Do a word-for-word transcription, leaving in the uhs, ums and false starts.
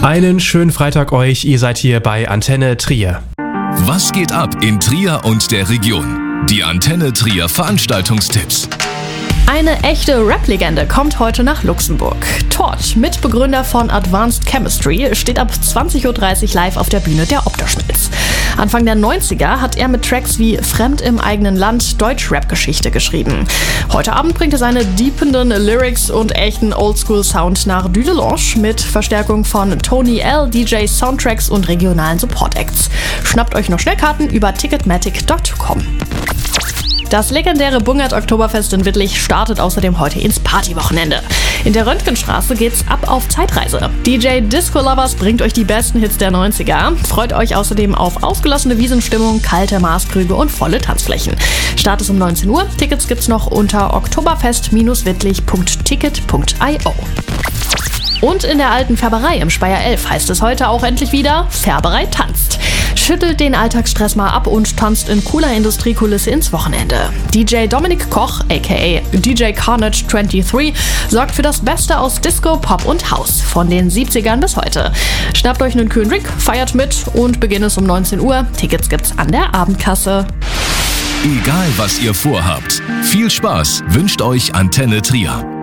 Einen schönen Freitag euch, ihr seid hier bei Antenne Trier. Was geht ab in Trier und der Region? Die Antenne Trier Veranstaltungstipps. Eine echte Rap-Legende kommt heute nach Luxemburg. Torch, Mitbegründer von Advanced Chemistry, steht ab zwanzig Uhr dreißig live auf der Bühne der Opterschmilz. Anfang der neunziger hat er mit Tracks wie Fremd im eigenen Land Deutsch-Rap-Geschichte geschrieben. Heute Abend bringt er seine deependen Lyrics und echten Oldschool-Sound nach Dudelange mit Verstärkung von Tony L, D J Soundtracks und regionalen Support-Acts. Schnappt euch noch Schnellkarten über ticketmatic punkt com. Das legendäre Bungert Oktoberfest in Wittlich startet außerdem heute ins Partywochenende. In der Röntgenstraße geht's ab auf Zeitreise. D J Disco Lovers bringt euch die besten Hits der neunziger. Freut euch außerdem auf ausgelassene Wiesenstimmung, kalte Maßkrüge und volle Tanzflächen. Start ist um neunzehn Uhr. Tickets gibt's noch unter oktoberfest wittlich punkt ticket punkt io. Und in der alten Färberei im Speyer elf heißt es heute auch endlich wieder: Färberei tanzt. Schüttelt den Alltagsstress mal ab und tanzt in cooler Industriekulisse ins Wochenende. D J Dominik Koch, aka D J Carnage dreiundzwanzig, sorgt für das Beste aus Disco, Pop und House von den siebzigern bis heute. Schnappt euch einen kühlen Drink, feiert mit und Beginn ist um neunzehn Uhr. Tickets gibt's an der Abendkasse. Egal was ihr vorhabt, viel Spaß wünscht euch Antenne Trier.